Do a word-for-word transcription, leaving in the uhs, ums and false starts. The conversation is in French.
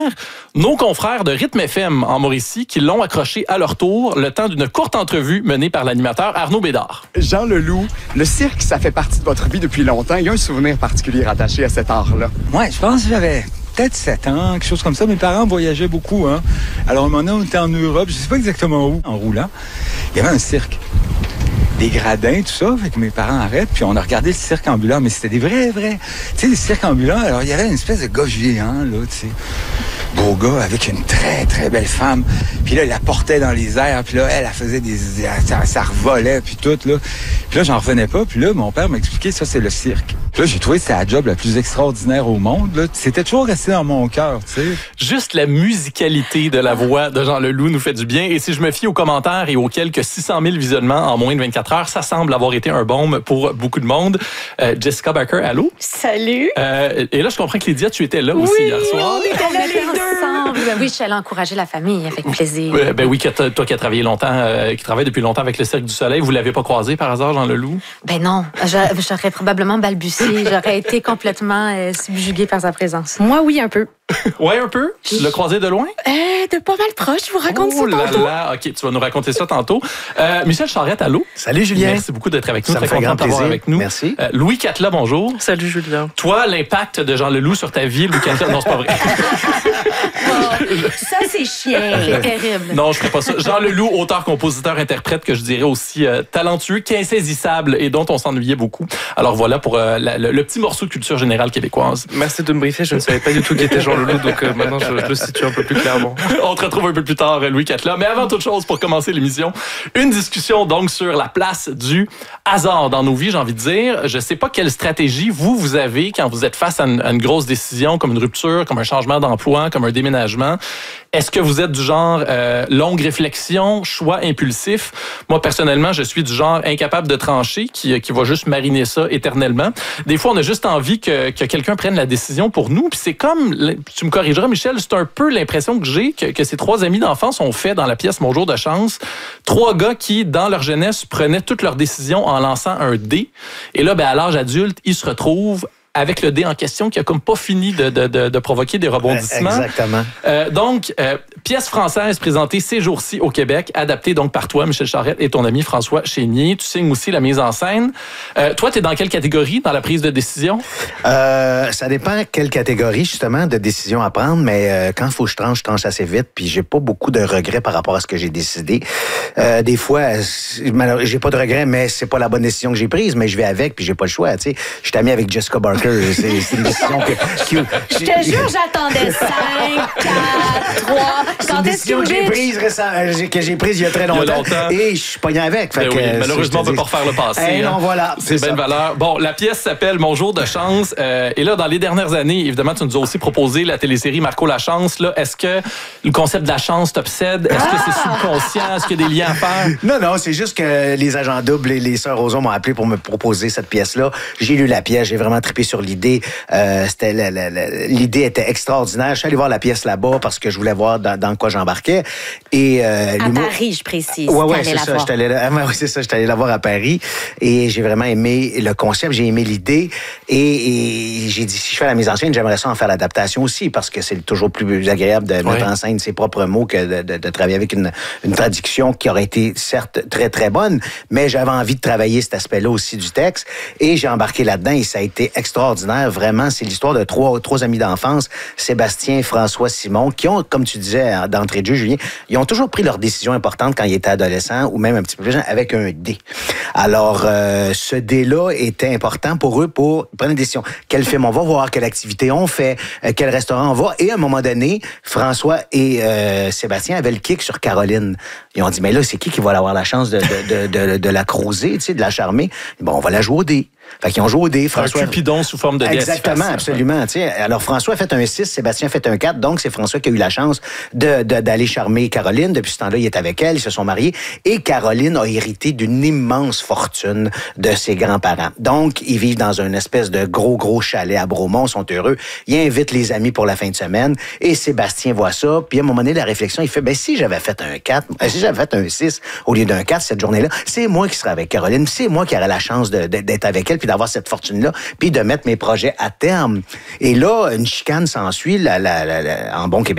Nos confrères de Rythme F M en Mauricie qui l'ont accroché à leur tour le temps d'une courte entrevue menée par l'animateur Arnaud Bédard. Jean Leloup, le cirque, ça fait partie de votre vie depuis longtemps. Il y a un souvenir particulier rattaché à cet art-là. Oui, je pense que j'avais peut-être sept ans, quelque chose comme ça. Mes parents voyageaient beaucoup. Hein. Alors, à un moment donné, on était en Europe, je ne sais pas exactement où, en roulant. Il y avait un cirque. Des gradins, tout ça, fait que mes parents arrêtent, puis on a regardé le cirque ambulant, mais c'était des vrais, vrais. Tu sais, les cirques ambulants, alors il y avait une espèce de gars géant, là, tu sais. Beau gars avec une très, très belle femme. Puis là, il la portait dans les airs. Puis là, elle, elle faisait des... Ça, ça revolait, puis tout, là. Puis là, j'en revenais pas. Puis là, mon père m'a expliqué, ça, c'est le cirque. Puis là, j'ai trouvé que c'était la job la plus extraordinaire au monde, là. C'était toujours resté dans mon cœur, tu sais. Juste la musicalité de la voix de Jean Leloup nous fait du bien. Et si je me fie aux commentaires et aux quelques six cent mille visionnements en moins de vingt-quatre heures, ça semble avoir été un baume pour beaucoup de monde. Euh, Jessica Barker, allô? Salut! Euh, et là, je comprends que Lydia, tu étais là oui, aussi hier soir. On était là les deux! Ben oui, je suis allée encourager la famille avec plaisir. Euh, ben oui, que toi qui as travaillé longtemps, euh, qui travaille depuis longtemps avec le Cirque du Soleil, vous l'avez pas croisé par hasard, Jean Leloup? Ben non, j'aurais probablement balbutié, j'aurais été complètement euh, subjuguée par sa présence. Moi, oui, un peu. Ouais, un peu? Tu l'as croisé de loin? Euh, de pas mal proche, je vous raconte oh ça tantôt. Là là, OK, tu vas nous raconter ça tantôt. Euh, Michel Charette, allô? Salut, Julien. Merci beaucoup d'être avec nous. Ça me fait grand plaisir. Avec nous. Merci. Euh, Louis Catla, bonjour. Salut, Julien. Toi, l'impact de Jean Leloup sur ta vie, Louis Catla, non, c'est pas vrai. Oh, ça, c'est chiant. C'est terrible. Non, je ferais pas ça. Jean Leloup, auteur, compositeur, interprète, que je dirais aussi euh, talentueux, qu'insaisissable et dont on s'ennuyait beaucoup. Alors voilà pour euh, la, le, le petit morceau de culture générale québécoise. Merci de me briefer. Je ne savais pas du tout qui était Jean Leloup, donc euh, maintenant je, je le situe un peu plus clairement. On te retrouve un peu plus tard, Louis Catla. Mais avant toute chose, pour commencer l'émission, une discussion donc sur la place du hasard dans nos vies, j'ai envie de dire. Je sais pas quelle stratégie vous, vous avez quand vous êtes face à une, à une grosse décision, comme une rupture, comme un changement d'emploi, comme un déménagement. Est-ce que vous êtes du genre euh, longue réflexion, choix impulsif? Moi, personnellement, je suis du genre incapable de trancher, qui, qui va juste mariner ça éternellement. Des fois, on a juste envie que, que quelqu'un prenne la décision pour nous. Puis c'est comme, tu me corrigeras, Michel, c'est un peu l'impression que j'ai que, que ces trois amis d'enfance ont fait dans la pièce Mon jour de chance. Trois gars qui, dans leur jeunesse, prenaient toutes leurs décisions en lançant un dé. Et là, ben, à l'âge adulte, ils se retrouvent avec le dé en question qui a comme pas fini de, de, de, de provoquer des rebondissements. Exactement. Euh, donc, euh, pièce française présentée ces jours-ci au Québec, adaptée donc par toi, Michel Charette, et ton ami François Chénier. Tu signes aussi la mise en scène. Euh, toi, tu es dans quelle catégorie dans la prise de décision? Euh, ça dépend quelle catégorie, justement, de décision à prendre, mais euh, quand il faut que je tranche, je tranche assez vite, puis j'ai pas beaucoup de regrets par rapport à ce que j'ai décidé. Euh, des fois, j'ai pas de regrets, mais c'est pas la bonne décision que j'ai prise, mais je vais avec, puis j'ai pas le choix. Tu sais, je suis ami avec Jessica Barker. C'est, c'est une décision que... Qui, je te jure, j'attendais cinq, quatre, trois... C'est une décision que j'ai prise récemment, que j'ai prise il y a très longtemps. Il y a longtemps. Et je suis pogné avec. Fait que, oui, malheureusement, on ne peut pas refaire le passé. Hey, hein. Non, voilà. C'est, c'est bien de valeur. Bon, la pièce s'appelle Mon jour de chance. Euh, et là, dans les dernières années, évidemment, tu nous as aussi proposé la télésérie Marco la chance. Là, est-ce que le concept de la chance t'obsède? Est-ce ah! que c'est subconscient? Est-ce qu'il y a des liens à faire? Non, non, c'est juste que les agents doubles et les sœurs Roseau m'ont appelé pour me proposer cette pièce-là. J'ai lu la pièce, j'ai vraiment trippé sur l'idée. Euh, c'était la, la, la, l'idée était extraordinaire. Je suis allé voir la pièce là-bas parce que je voulais voir dans, dans quoi j'embarquais. Et, euh, à Paris, je précise. Ouais, ouais, c'est ça. J'étais allé là, ouais, c'est ça. J'étais allé la voir à Paris et j'ai vraiment aimé le concept, j'ai aimé l'idée et, et j'ai dit si je fais la mise en scène, j'aimerais ça en faire l'adaptation aussi parce que c'est toujours plus agréable de mettre ouais. en scène ses propres mots que de, de, de travailler avec une, une traduction qui aurait été certes très très bonne, mais j'avais envie de travailler cet aspect-là aussi du texte et j'ai embarqué là-dedans et ça a été extraordinaire. Vraiment, c'est l'histoire de trois, trois amis d'enfance, Sébastien, François, Simon, qui ont, comme tu disais d'entrée de jeu, Julien, ils ont toujours pris leurs décisions importantes quand ils étaient adolescents ou même un petit peu plus jeunes avec un dé. Alors, euh, ce dé-là était important pour eux pour prendre une décision. Quel film on va voir, quelle activité on fait, euh, quel restaurant on va. Et à un moment donné, François et euh, Sébastien avaient le kick sur Caroline. Ils ont dit, mais là, c'est qui qui va avoir la chance de, de, de, de, de la cruiser, tu sais, de la charmer? Bon, on va la jouer au dé. Fait qu'ils ont joué au dé. François... Un cupidon sous forme de dé. Exactement, absolument. Tu sais, alors, François a fait un six, Sébastien a fait un quatre. Donc, c'est François qui a eu la chance de, de, d'aller charmer Caroline. Depuis ce temps-là, il est avec elle, ils se sont mariés. Et Caroline a hérité d'une immense fortune de ses grands-parents. Donc, ils vivent dans une espèce de gros, gros chalet à Bromont, sont heureux. Ils invitent les amis pour la fin de semaine. Et Sébastien voit ça. Puis, à un moment donné, la réflexion, il fait, ben si j'avais fait un quatre, si j'avais fait un six au lieu d'un quatre cette journée-là, c'est moi qui serais avec Caroline. C'est moi qui aurais la chance de, de, d'être avec elle puis d'avoir cette fortune-là, puis de mettre mes projets à terme. Et là, une chicane s'ensuit, la, la, la, la, en bon québécois.